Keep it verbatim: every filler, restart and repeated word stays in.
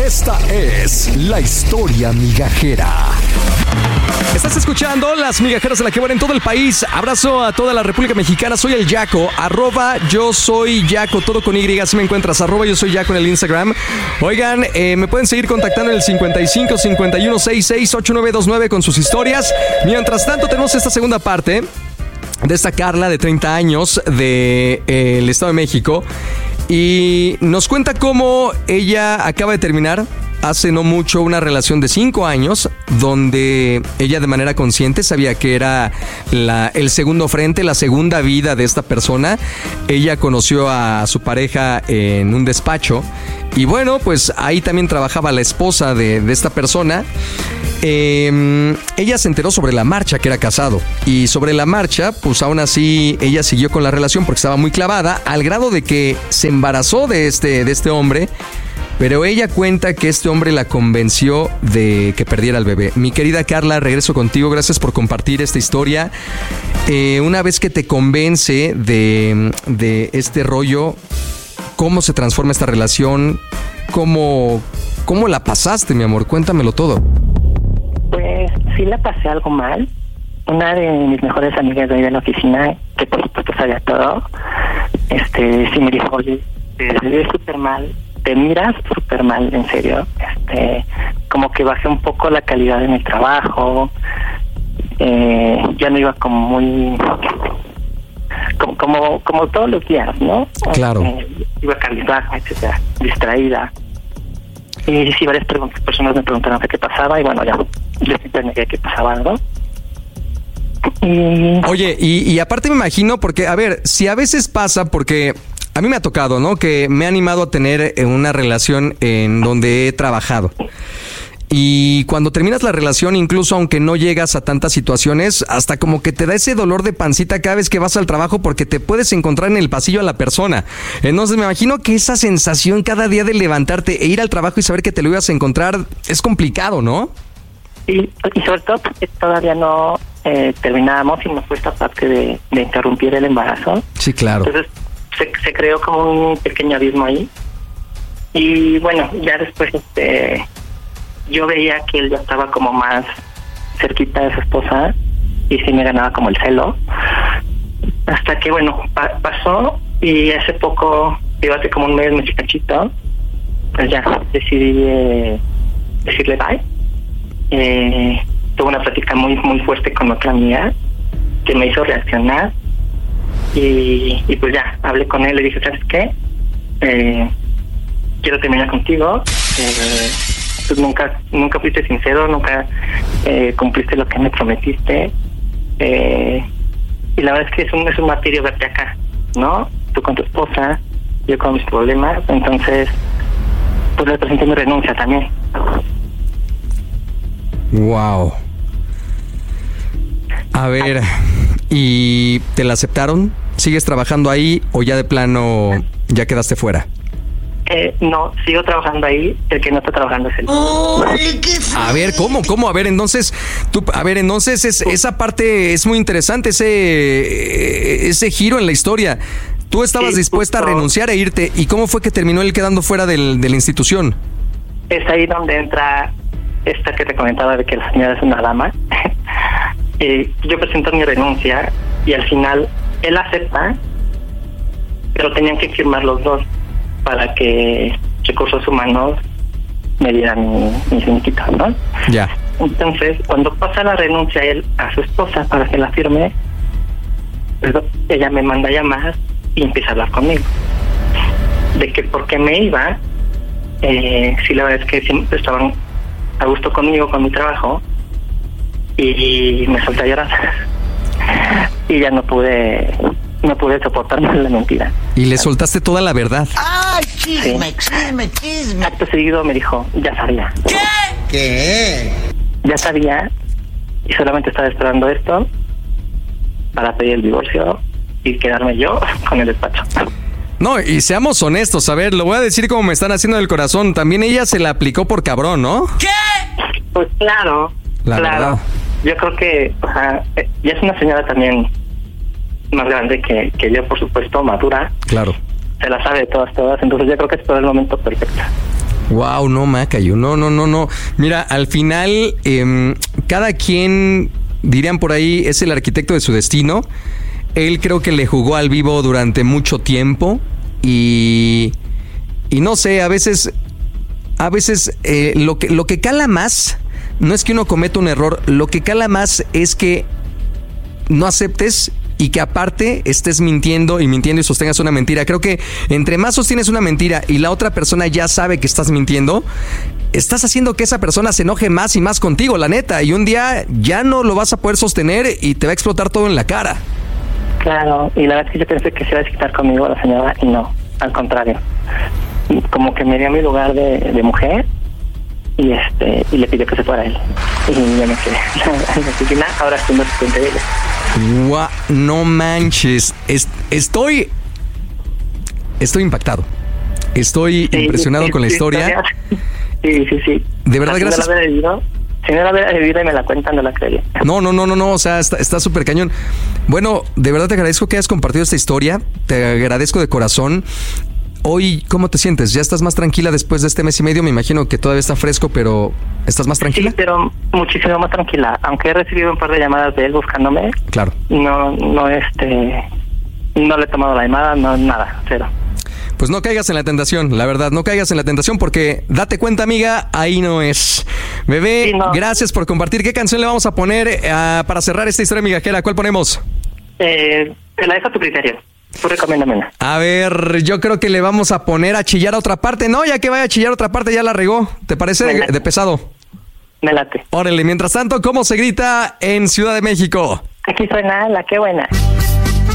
Esta es la historia migajera. Estás escuchando Las Migajeras de la que van en todo el país. Abrazo a toda la República Mexicana. Soy el Yaco, arroba yo soy Yaco, todo con Y, así me encuentras, arroba yo soy Yaco en el Instagram. Oigan, eh, me pueden seguir contactando en el cincuenta y cinco, cincuenta y uno, sesenta y seis, ochenta y nueve veintinueve con sus historias. Mientras tanto, tenemos esta segunda parte de esta Carla de treinta años del de, eh, Estado de México. Y nos cuenta cómo ella acaba de terminar hace no mucho una relación de cinco años donde ella de manera consciente sabía que era la, el segundo frente, la segunda vida de esta persona. Ella conoció a su pareja en un despacho y bueno, pues ahí también trabajaba la esposa de, de esta persona. Eh, ella se enteró sobre la marcha que era casado y sobre la marcha, pues aún así ella siguió con la relación porque estaba muy clavada al grado de que se embarazó de este, de este hombre. Pero ella cuenta que este hombre la convenció de que perdiera al bebé. Mi querida Carla, regreso contigo. Gracias por compartir esta historia. Eh, una vez que te convence de, de este rollo, ¿cómo se transforma esta relación? ¿Cómo, ¿Cómo la pasaste, mi amor? Cuéntamelo todo. Pues sí la pasé algo mal. Una de mis mejores amigas de ahí de la oficina, que por supuesto sabía todo, este sí me dijo, oye, te ves súper mal. Te miras súper mal, en serio. Este, como que bajé un poco la calidad de mi trabajo. Eh, ya no iba como muy... Como, como, como todos los días, ¿no? Claro. Eh, iba cabizbaja, etcétera, distraída. Y sí, varias preguntas, personas me preguntaron qué pasaba y bueno, ya, yo siempre negué que pasaba algo. Y... Oye, y, y aparte me imagino, porque, a ver, si a veces pasa, porque... A mí me ha tocado, ¿no? Que me ha animado a tener una relación en donde he trabajado. Y cuando terminas la relación, incluso aunque no llegas a tantas situaciones, hasta como que te da ese dolor de pancita cada vez que vas al trabajo porque te puedes encontrar en el pasillo a la persona. Entonces me imagino que esa sensación cada día de levantarte e ir al trabajo y saber que te lo ibas a encontrar es complicado, ¿no? Y, y sobre todo porque todavía no eh, terminábamos y no fue esta parte de, de interrumpir el embarazo. Sí, claro. Entonces Se, se creó como un pequeño abismo ahí y bueno, ya después este yo veía que él ya estaba como más cerquita de su esposa y sí me ganaba como el celo hasta que bueno pa- pasó y hace poco, digo hace como un mes, me cachito, pues ya decidí eh, decirle bye. Eh, tuve una plática muy muy fuerte con otra amiga que me hizo reaccionar. Y, y pues ya, hablé con él, le dije, ¿sabes qué? Eh, quiero terminar contigo. Eh, tú nunca nunca fuiste sincero, nunca eh, cumpliste lo que me prometiste. Eh, y la verdad es que es un, es un martirio verte acá, ¿no? Tú con tu esposa, yo con mis problemas. Entonces, pues le presenté mi renuncia también. Wow. A ver, ¿y te la aceptaron? ¿Sigues trabajando ahí o ya de plano ya quedaste fuera? Eh, no, sigo trabajando ahí. El que no está trabajando es él. A ver, ¿cómo? ¿Cómo? A ver, entonces, tú, a ver, entonces es, esa parte es muy interesante, ese, ese giro en la historia. Tú estabas Sí, dispuesta justo. a renunciar e irte. ¿Y cómo fue que terminó él quedando fuera del, de la institución? Es ahí donde entra esta que te comentaba de que la señora es una dama. eh, yo presento mi renuncia y al final él acepta, pero tenían que firmar los dos para que Recursos Humanos me dieran mi, mi finiquito, ¿no? Ya. Entonces, cuando pasa la renuncia él a su esposa para que la firme, pues, ella me manda a llamar y empieza a hablar conmigo. De que por qué me iba, eh, sí, la verdad es que siempre estaban a gusto conmigo, con mi trabajo, y me solté a llorar. Y ya no pude, no pude soportar más la mentira. Y le soltaste toda la verdad. ¡Ay, chisme, Sí. chisme, chisme! Acto seguido me dijo, ya sabía. ¿Qué? ¿Qué? Ya sabía y solamente estaba esperando esto para pedir el divorcio y quedarme yo con el despacho. No, y seamos honestos, a ver, lo voy a decir como me están haciendo del corazón. También ella se la aplicó por cabrón, ¿no? ¿Qué? Pues claro, La claro. verdad. Yo creo que o sea, eh, ya es una señora también más grande que, que yo, por supuesto, madura. Claro. Se la sabe de todas, todas. Entonces yo creo que es todo el momento perfecto. Wow, no, Macayo, no, no, no, no. Mira, al final, eh, cada quien, dirían por ahí, es el arquitecto de su destino. Él creo que le jugó al vivo durante mucho tiempo y, y no sé, a veces, a veces eh, lo que, lo que cala más no es que uno cometa un error, lo que cala más es que no aceptes y que aparte estés mintiendo y mintiendo y sostengas una mentira. Creo que entre más sostienes una mentira y la otra persona ya sabe que estás mintiendo, estás haciendo que esa persona se enoje más y más contigo, la neta. Y un día ya no lo vas a poder sostener y te va a explotar todo en la cara. Claro, y la verdad es que yo pensé que se iba a desquitar conmigo la señora y no, al contrario. Como que me dio mi lugar de, de mujer y este y le pidió que se fuera él. Y yo me quedé en la oficina, ahora estoy en asistente de él. Guau, no manches. Es, estoy. Estoy impactado. Estoy sí, impresionado sí, con la sí, historia. Sí, sí, sí. De verdad, Así gracias. No la había vivido. Si no la hubiera vivido y me la cuentan, no la creería. No, no, no, no, no. O sea, está súper cañón. Bueno, de verdad te agradezco que hayas compartido esta historia. Te agradezco de corazón. Hoy, ¿cómo te sientes? ¿Ya estás más tranquila después de este mes y medio? Me imagino que todavía está fresco, pero ¿estás más tranquila? Sí, pero muchísimo más tranquila. Aunque he recibido un par de llamadas de él buscándome. Claro. No, no, este... No le he tomado la llamada, no, nada, cero. Pues no caigas en la tentación, la verdad, no caigas en la tentación porque date cuenta, amiga, ahí no es. Bebé, sí, no. Gracias por compartir. ¿Qué canción le vamos a poner uh, para cerrar esta historia migajera? ¿Cuál ponemos? Eh, te la dejo a tu criterio. Tú recomiéndame una. A ver, yo creo que le vamos a poner a chillar a otra parte. No, ya que vaya a chillar a otra parte, ya la regó. ¿Te parece de, de pesado? Me late. Órale, mientras tanto, ¿cómo se grita en Ciudad de México? Aquí suena la que buena.